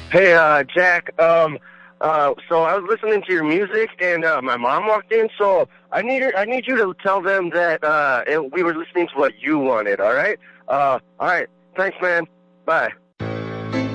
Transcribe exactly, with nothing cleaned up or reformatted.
Hey, uh, Jack. Um, uh, so I was listening to your music, and uh, my mom walked in. So I need her, I need you to tell them that uh, it, we were listening to what you wanted. All right. Uh, all right. Thanks, man. Bye.